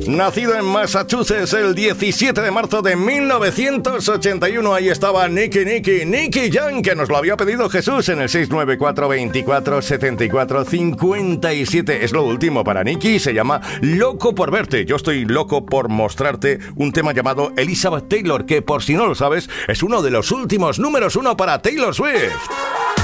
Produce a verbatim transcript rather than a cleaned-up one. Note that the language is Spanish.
Nacido en Massachusetts el diecisiete de marzo de mil novecientos ochenta y uno, ahí estaba Nicky Nicky, Nicky Jam, que nos lo había pedido Jesús en el seis nueve cuatro, veinticuatro, setenta y cuatro, cincuenta y siete. Es lo último para Nicky, se llama Loco por verte. Yo estoy loco por mostrarte un tema llamado Elizabeth Taylor, que por si no lo sabes, es uno de los últimos números uno para Taylor Swift.